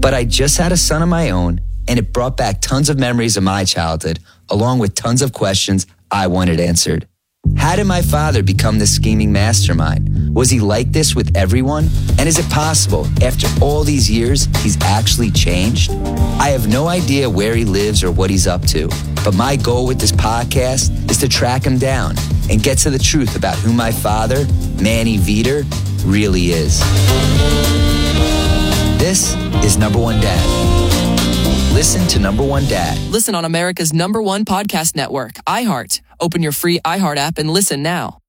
But I just had a son of my own, and it brought back tons of memories of my childhood, along with tons of questions I wanted answered. How did my father become this scheming mastermind? Was he like this with everyone? And is it possible, after all these years, he's actually changed? I have no idea where he lives or what he's up to, but my goal with this podcast is to track him down and get to the truth about who my father, Manny Veter, really is. This is Number One Dad. Listen to Number One Dad. Listen on America's #1 podcast network, iHeart. Open your free iHeart app and listen now.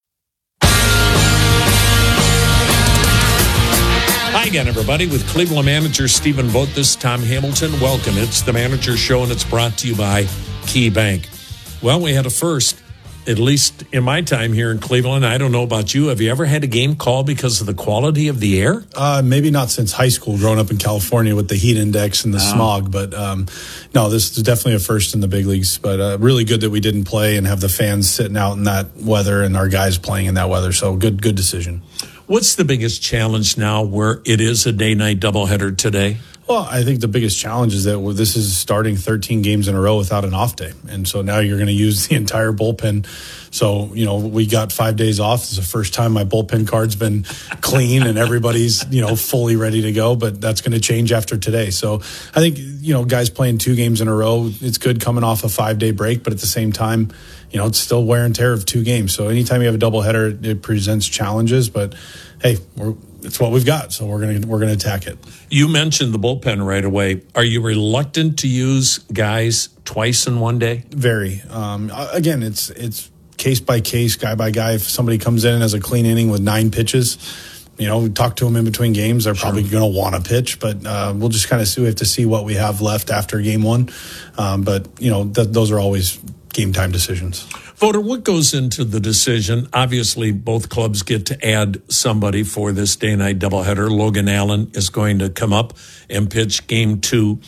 Hi again, everybody. With Cleveland manager Stephen Vogt, this is Tom Hamilton. Welcome. It's the Manager Show, and it's brought to you by KeyBank. Well, we had a first, at least in my time here in Cleveland. I don't know about you. Have you ever had a game called because of the quality of the air? Maybe not since high school, growing up in California with the heat index and the smog. But no, this is definitely a first in the big leagues. But really good that we didn't play and have the fans sitting out in that weather and our guys playing in that weather. So good decision. What's the biggest challenge now where it is a day-night doubleheader today? Well, I think the biggest challenge is that this is starting 13 games in a row without an off day. And so now you're going to use the entire bullpen. So, we got 5 days off. It's the first time my bullpen card's been clean and everybody's, fully ready to go. But that's going to change after today. So I think, guys playing 2 games in a row, it's good coming off a 5-day break. But at the same time, it's still wear and tear of 2 games. So anytime you have a doubleheader, it presents challenges. But hey, it's what we've got, so we're gonna attack it. You mentioned the bullpen right away. Are you reluctant to use guys twice in one day? Very. Again, it's case by case, guy by guy. If somebody comes in and has a clean inning with 9 pitches, we talk to them in between games. They're probably going to want to pitch, but we'll just kind of see. We have to see what we have left after game 1. But those are always game time decisions. Voter, what goes into the decision? Obviously, both clubs get to add somebody for this day-night doubleheader. Logan Allen is going to come up and pitch game 2.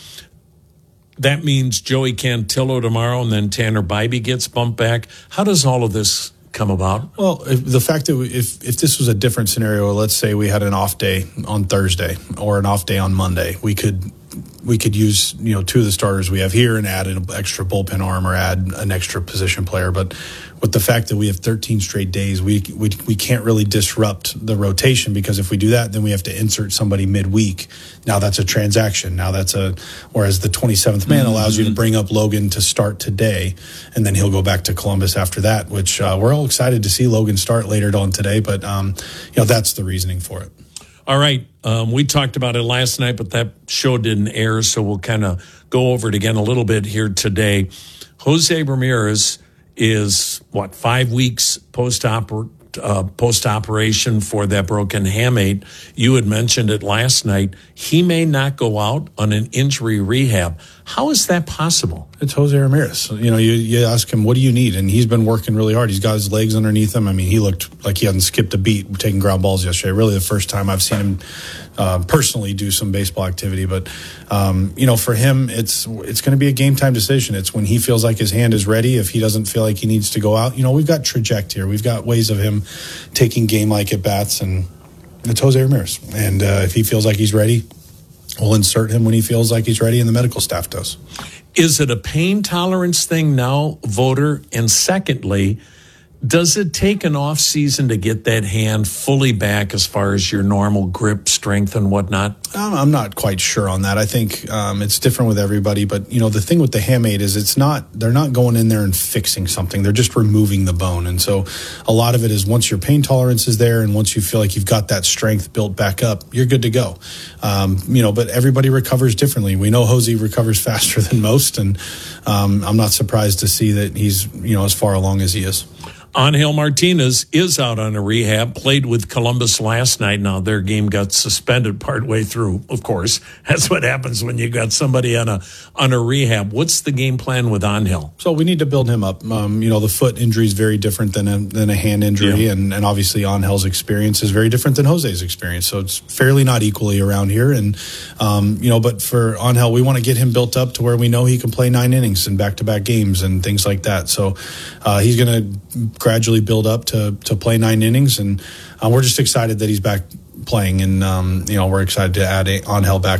That means Joey Cantillo tomorrow, and then Tanner Bybee gets bumped back. How does all of this come about? Well, the fact that if this was a different scenario, let's say we had an off day on Thursday or an off day on Monday, we could use 2 of the starters we have here and add an extra bullpen arm or add an extra position player. But with the fact that we have 13 straight days, we can't really disrupt the rotation, because if we do that, then we have to insert somebody midweek. Now that's a transaction. Whereas the 27th man allows you to bring up Logan to start today, and then he'll go back to Columbus after that, which we're all excited to see Logan start later on today. But that's the reasoning for it. All right. We talked about it last night, but that show didn't air, so we'll kind of go over it again a little bit here today. Jose Ramirez is, 5 weeks post-operation for that broken hamate. You had mentioned it last night. He may not go out on an injury rehab. How is that possible? It's Jose Ramirez. You ask him, what do you need? And he's been working really hard. He's got his legs underneath him. I mean, he looked like he hadn't skipped a beat taking ground balls yesterday. Really the first time I've seen him personally do some baseball activity. But, for him, it's going to be a game time decision. It's when he feels like his hand is ready. If he doesn't feel like he needs to go out, we've got traject here. We've got ways of him taking game-like at-bats, and it's Jose Ramirez. And if he feels like he's ready, we'll insert him when he feels like he's ready, and the medical staff does. Is it a pain tolerance thing now, Voter? And secondly, does it take an off season to get that hand fully back as far as your normal grip, strength, and whatnot? I'm not quite sure on that. I think it's different with everybody. But, the thing with the hamate is they're not going in there and fixing something. They're just removing the bone. And so a lot of it is once your pain tolerance is there and once you feel like you've got that strength built back up, you're good to go. But everybody recovers differently. We know Jose recovers faster than most. And I'm not surprised to see that he's, as far along as he is. Angel Martinez is out on a rehab, played with Columbus last night. Now, their game got suspended partway through, of course. That's what happens when you got somebody on a rehab. What's the game plan with Angel? So we need to build him up. The foot injury is very different than a hand injury, and obviously Angel's experience is very different than Jose's experience. So it's fairly not equally around here. And, but for Angel, we want to get him built up to where we know he can play 9 innings in back-to-back games and things like that. So he's going to gradually build up to play 9 innings, and we're just excited that he's back playing, and we're excited to add Angel back